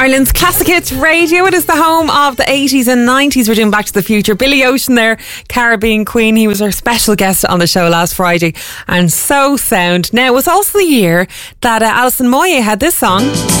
Ireland's Classic Hits Radio. It is the home of the 80s and 90s. We're doing Back to the Future. Billy Ocean there, Caribbean Queen. He was our special guest on the show last Friday, and so sound. Now, it was also the year that Alison Moyet had this song.